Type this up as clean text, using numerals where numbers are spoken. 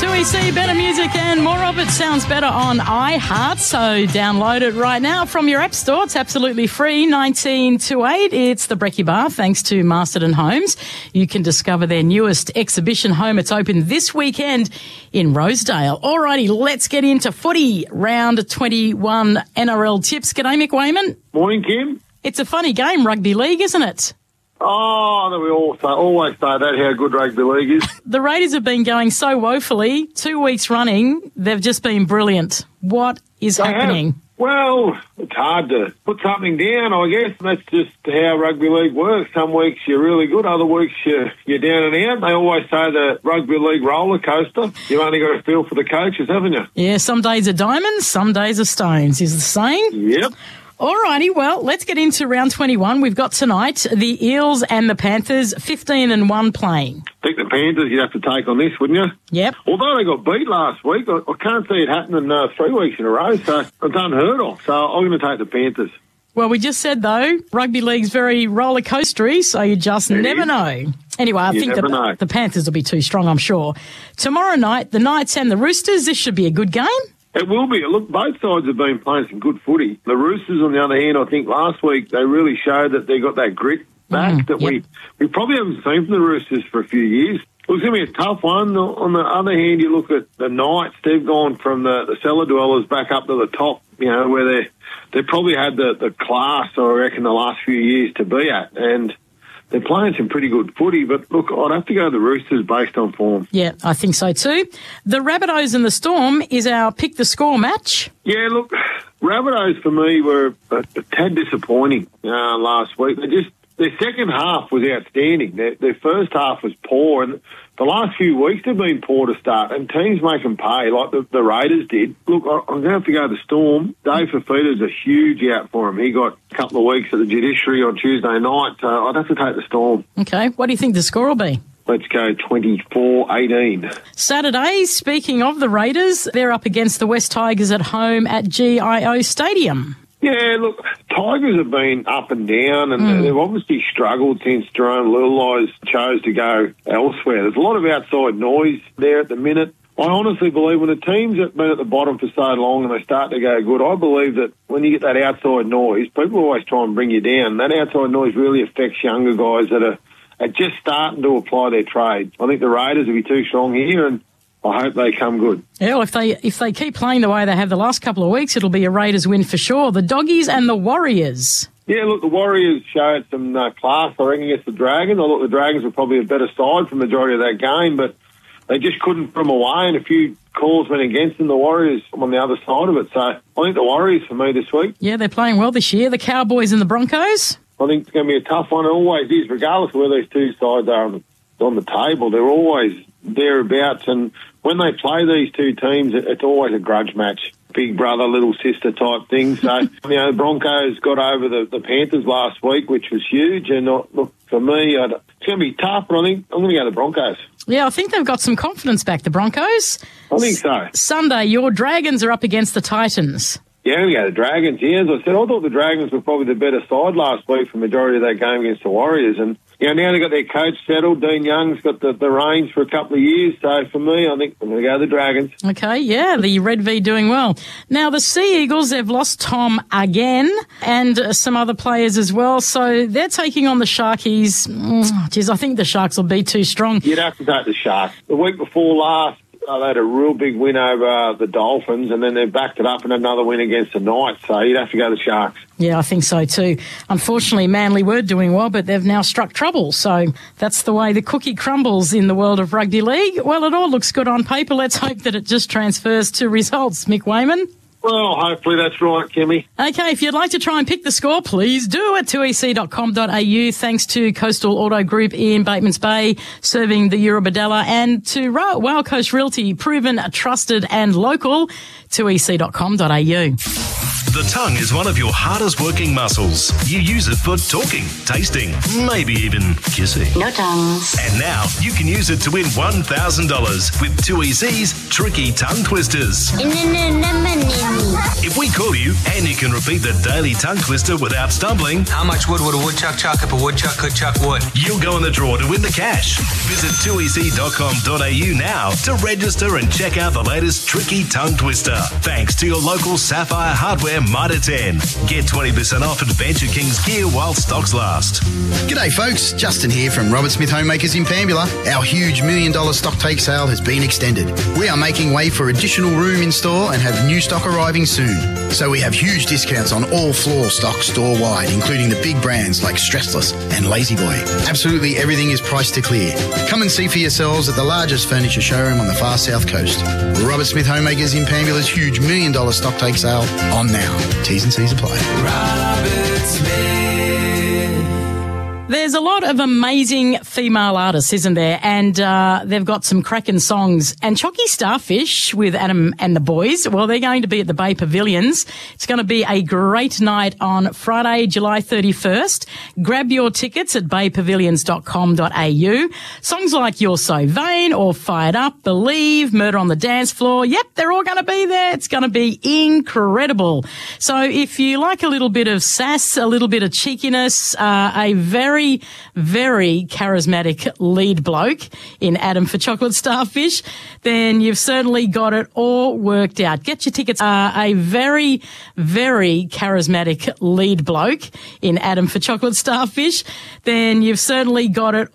2EC, better music and more of it sounds better on iHeart. So download it right now from your app store. It's absolutely free, 19 to 8. It's the Brekkie Bar, thanks to Masterton Homes. You can discover their newest exhibition home. It's open this weekend in Rosedale. Alrighty, let's get into footy. Round 21 NRL tips. G'day, Mick Wayman. Morning, Kim. It's a funny game, rugby league, isn't it? Oh, we always say that, how good rugby league is. The Raiders have been going so woefully, 2 weeks running. They've just been brilliant. What is happening? Well, it's hard to put something down, I guess. That's just how rugby league works. Some weeks you're really good, other weeks you're down and out. They always say the rugby league roller coaster. You've only got to feel for the coaches, haven't you? Yeah, some days are diamonds, some days are stones, is the saying. Yep. Alrighty, well, let's get into round 21. We've got tonight the Eels and the Panthers, 15-1 playing. I think the Panthers you'd have to take on this, wouldn't you? Yep. Although they got beat last week, I can't see it happening 3 weeks in a row, so it's unheard of. So I'm going to take the Panthers. Well, we just said, though, rugby league's very roller coastery, so you just never know. Anyway, I think the Panthers will be too strong, I'm sure. Tomorrow night, the Knights and the Roosters, this should be a good game. It will be. Look, both sides have been playing some good footy. The Roosters, on the other hand, I think last week they really showed that they got that grit back that we probably haven't seen from the Roosters for a few years. It was going to be a tough one. On the other hand, you look at the Knights, they've gone from the cellar dwellers back up to the top, you know, where they probably had the class, I reckon, the last few years to be at. And they're playing some pretty good footy, but look, I'd have to go to the Roosters based on form. Yeah, I think so too. The Rabbitohs and the Storm is our pick the score match. Yeah, look, Rabbitohs for me were a tad disappointing last week. Their second half was outstanding. Their first half was poor, and the last few weeks they've been poor to start, and teams make them pay like the Raiders did. Look, I'm going to have to go to the Storm. Dave Fafita's a huge out for him. He got a couple of weeks at the Judiciary on Tuesday night, so I'd have to take the Storm. Okay, what do you think the score will be? Let's go 24-18. Saturday, speaking of the Raiders, they're up against the West Tigers at home at GIO Stadium. Yeah, look, Tigers have been up and down, and they've obviously struggled since Jerome Little chose to go elsewhere. There's a lot of outside noise there at the minute. I honestly believe when the teams have been at the bottom for so long and they start to go good, I believe that when you get that outside noise, people always try and bring you down. That outside noise really affects younger guys that are just starting to apply their trade. I think the Raiders will be too strong here, and I hope they come good. Yeah, well, if they keep playing the way they have the last couple of weeks, it'll be a Raiders win for sure. The Doggies and the Warriors. Yeah, look, the Warriors showed some class, I reckon, against the Dragons. I thought the Dragons were probably a better side for the majority of that game, but they just couldn't put them away, and a few calls went against them. The Warriors on the other side of it. So I think the Warriors for me this week. Yeah, they're playing well this year. The Cowboys and the Broncos. I think it's going to be a tough one. It always is, regardless of where these two sides are on the table. They're always thereabouts, and when they play these two teams, it's always a grudge match. Big brother, little sister type thing. So, the Broncos got over the Panthers last week, which was huge. And look, for me, it's going to be tough, but I think I'm going to go to the Broncos. Yeah, I think they've got some confidence back, the Broncos. I think so. Sunday, your Dragons are up against the Titans. Yeah, we go to Dragons. Yeah, as I said, I thought the Dragons were probably the better side last week for the majority of that game against the Warriors. And, now they've got their coach settled. Dean Young's got the reins for a couple of years. So, for me, I think I'm going to go to the Dragons. Okay, yeah, the Red V doing well. Now, the Sea Eagles, they've lost Tom again and some other players as well. So, they're taking on the Sharkies. I think the Sharks will be too strong. You'd have to take the Sharks. The week before last, they had a real big win over the Dolphins, and then they backed it up and had another win against the Knights. So you'd have to go to the Sharks. Yeah, I think so too. Unfortunately, Manly were doing well, but they've now struck trouble. So that's the way the cookie crumbles in the world of rugby league. Well, it all looks good on paper. Let's hope that it just transfers to results. Mick Wayman? Well, hopefully that's right, Kimmy. Okay, if you'd like to try and pick the score, please do at 2ec.com.au. Thanks to Coastal Auto Group in Batemans Bay, serving the Eurobodella, and to Whale Coast Realty, proven, trusted and local, 2ec.com.au. The tongue is one of your hardest working muscles. You use it for talking, tasting, maybe even kissing. No tongues. And now you can use it to win $1,000 with 2EC's Tricky Tongue Twisters. If we call you and you can repeat the daily tongue twister without stumbling, how much wood would a woodchuck chuck if a woodchuck could chuck wood? You'll go in the draw to win the cash. Visit 2ec.com.au now to register and check out the latest Tricky Tongue Twister. Thanks to your local Sapphire Hardware Mitre 10. Get 20% off Adventure Kings gear while stocks last. G'day folks, Justin here from Robert Smith Homemakers in Pambula. Our huge $1 million stock take sale has been extended. We are making way for additional room in store and have new stock arriving soon. So we have huge discounts on all floor stock store-wide, including the big brands like Stressless and Lazy Boy. Absolutely everything is priced to clear. Come and see for yourselves at the largest furniture showroom on the far south coast. Robert Smith Homemakers in Pambula's huge $1 million stock take sale on now. T's and C's apply. Robert Smith. There's a lot of amazing female artists, isn't there? And they've got some cracking songs. And Chalky Starfish with Adam and the boys, well, they're going to be at the Bay Pavilions. It's going to be a great night on Friday, July 31st. Grab your tickets at baypavilions.com.au. Songs like You're So Vain or Fired Up, Believe, Murder on the Dance Floor. Yep, they're all going to be there. It's going to be incredible. So if you like a little bit of sass, a little bit of cheekiness, a very, very charismatic lead bloke in Adam for Chocolate Starfish, then you've certainly got it all worked out. Get your tickets. A very, very charismatic lead bloke in Adam for Chocolate Starfish, then you've certainly got it